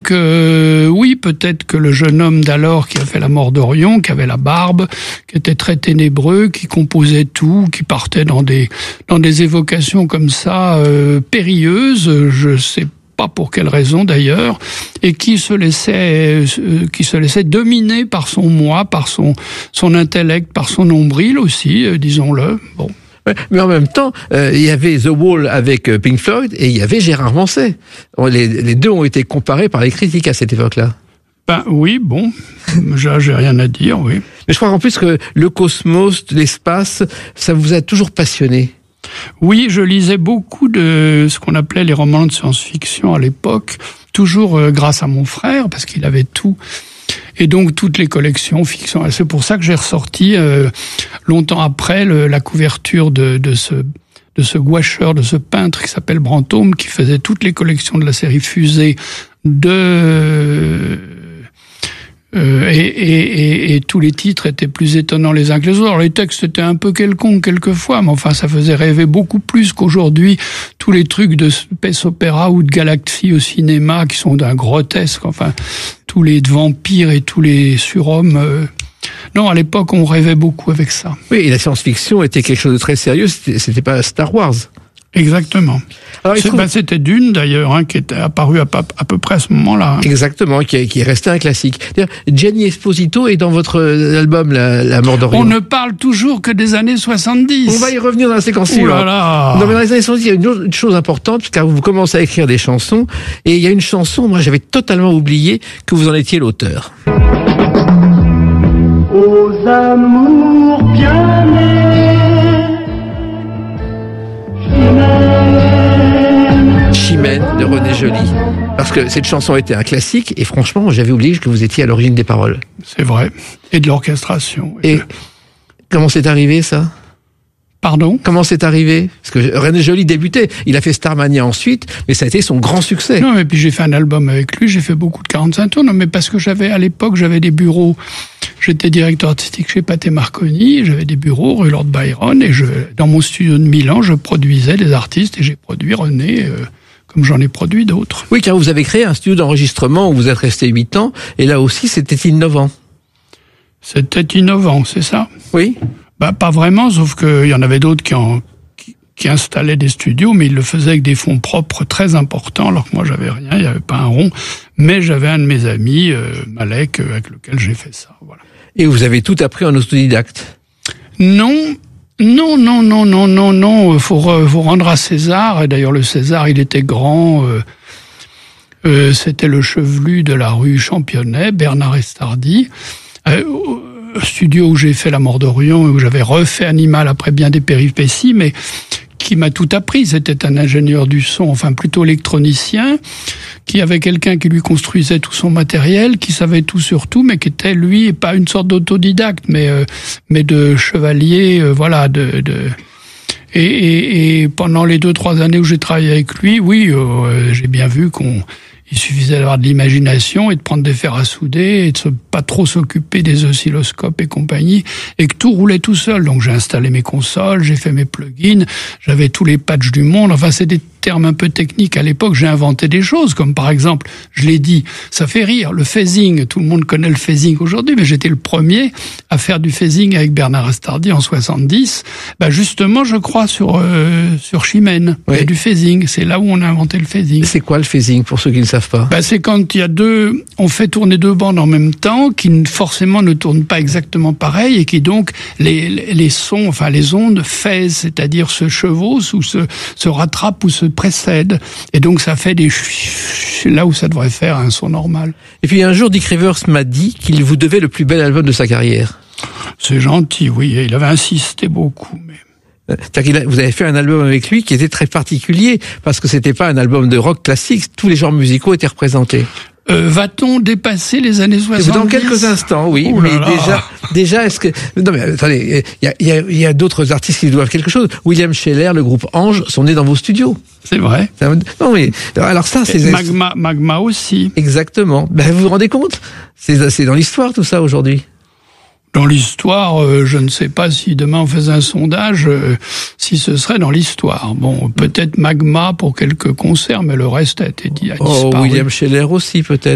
donc, oui, peut-être que le jeune homme d'alors qui a fait La Mort d'Orion, qui avait la barbe, qui était très ténébreux, qui composait tout, qui partait dans des évocations comme ça, périlleuses, je sais pas pour quelle raison d'ailleurs, et qui se laissait dominer par son moi, par son intellect, par son nombril aussi, disons-le. Bon. Mais en même temps, il y avait The Wall avec Pink Floyd et il y avait Gérard Manset. Les deux ont été comparés par les critiques à cette époque-là. Ben oui, bon, j'ai rien à dire, oui. Mais je crois en plus que le cosmos, l'espace, ça vous a toujours passionné. Oui, je lisais beaucoup de ce qu'on appelait les romans de science-fiction à l'époque, toujours grâce à mon frère, parce qu'il avait tout. Et donc toutes les collections fiction. C'est pour ça que j'ai ressorti longtemps après la couverture de ce gouacheur, de ce peintre qui s'appelle Brantôme, qui faisait toutes les collections de la série Fusée et tous les titres étaient plus étonnants les uns que les autres. Alors, les textes étaient un peu quelconques quelquefois, mais enfin ça faisait rêver beaucoup plus qu'aujourd'hui tous les trucs de space opéra ou de galaxie au cinéma qui sont d'un grotesque. Enfin, tous les vampires et tous les surhommes. Non, à l'époque on rêvait beaucoup avec ça. Oui, et la science-fiction était quelque chose de très sérieux. C'était pas Star Wars. Exactement. Alors, c'était Dune d'ailleurs, qui était apparu à peu près à ce moment-là. Exactement, qui est resté un classique. Gianni Esposito est dans votre album La Mort d'Orion. On ne parle toujours que des années 70. On va y revenir dans la séquence suivante. Non, mais dans les années 70, il y a une autre chose importante, car vous commencez à écrire des chansons, et il y a une chanson, moi j'avais totalement oublié que vous en étiez l'auteur. Aux amours bien-aimés, Chimène de René Joly. Parce que cette chanson était un classique, et franchement, j'avais oublié que vous étiez à l'origine des paroles. C'est vrai. Et de l'orchestration. Et comment c'est arrivé, ça? Pardon? Comment c'est arrivé? Parce que René Joly débutait. Il a fait Starmania ensuite, mais ça a été son grand succès. Non, mais puis j'ai fait un album avec lui, j'ai fait beaucoup de 45 tours. Non, mais parce que à l'époque, j'avais des bureaux. J'étais directeur artistique chez Pathé Marconi, j'avais des bureaux rue Lord Byron, et dans mon studio de Milan, je produisais des artistes, et j'ai produit René, comme j'en ai produit d'autres. Oui, car vous avez créé un studio d'enregistrement où vous êtes resté 8 ans, et là aussi, c'était innovant. C'était innovant, c'est ça? Oui. Bah, pas vraiment, sauf qu'il y en avait d'autres qui installaient des studios, mais ils le faisaient avec des fonds propres très importants, alors que moi j'avais rien, il n'y avait pas un rond, mais j'avais un de mes amis, Malek, avec lequel j'ai fait ça, voilà. Et vous avez tout appris en autodidacte? Non, faut rendre à César, et d'ailleurs le César, il était grand, c'était le chevelu de la rue Championnet, Bernard Estardi, studio où j'ai fait La Mort d'Orion, où j'avais refait Animal après bien des péripéties, mais qui m'a tout appris. C'était un ingénieur du son, enfin plutôt électronicien, qui avait quelqu'un qui lui construisait tout son matériel, qui savait tout sur tout, mais qui était, lui, pas une sorte d'autodidacte, mais de chevalier, voilà, et pendant les 2-3 années où j'ai travaillé avec lui, oui, j'ai bien vu il suffisait d'avoir de l'imagination et de prendre des fers à souder et de pas trop s'occuper des oscilloscopes et compagnie, et que tout roulait tout seul. Donc j'ai installé mes consoles, j'ai fait mes plugins, j'avais tous les patchs du monde. Enfin, c'est des termes un peu techniques. À l'époque, j'ai inventé des choses, comme par exemple, je l'ai dit, ça fait rire, le phasing. Tout le monde connaît le phasing aujourd'hui, mais j'étais le premier à faire du phasing avec Bernard Estardi en 70. Bah justement, je crois sur Chimène. Oui. Il y a du phasing. C'est là où on a inventé le phasing. C'est quoi le phasing pour ceux qui ne savent pas? Bah c'est quand il y a on fait tourner deux bandes en même temps, qui forcément ne tournent pas exactement pareil, et qui donc les sons, enfin les ondes phasent, c'est-à-dire se chevauchent ou se rattrapent ou se précèdent, et donc ça fait des là où ça devrait faire un son normal. Et puis un jour, Dick Rivers m'a dit qu'il vous devait le plus bel album de sa carrière. C'est gentil, oui, il avait insisté beaucoup, mais... Vous avez fait un album avec lui qui était très particulier, parce que c'était pas un album de rock classique, tous les genres musicaux étaient représentés. Va-t-on dépasser les années 70? Dans quelques instants, oui. Mais déjà, est-ce que... Non, mais attendez, il y a d'autres artistes qui doivent quelque chose. William Scheller, le groupe Ange, sont nés dans vos studios. C'est vrai. Non, mais, alors ça, c'est... Magma aussi. Exactement. Ben, vous vous rendez compte? C'est dans l'histoire, tout ça, aujourd'hui. Dans l'histoire, je ne sais pas si demain on faisait un sondage, si ce serait dans l'histoire. Bon, peut-être Magma pour quelques concerts, mais le reste a été dit, a disparu. William Scheller aussi, peut-être.